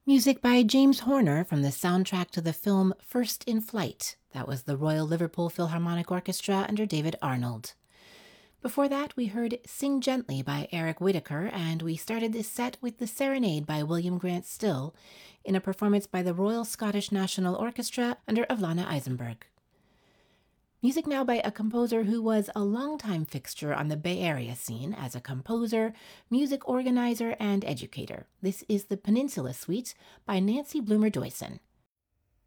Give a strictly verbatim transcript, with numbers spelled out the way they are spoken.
Music by James Horner from the soundtrack to the film First in Flight. That was the Royal Liverpool Philharmonic Orchestra under David Arnold. Before that, we heard Sing Gently by Eric Whitacre, and we started this set with The Serenade by William Grant Still in a performance by the Royal Scottish National Orchestra under Avlana Eisenberg. Music now by a composer who was a longtime fixture on the Bay Area scene as a composer, music organizer, and educator. This is the Peninsula Suite by Nancy Bloomer Doyson.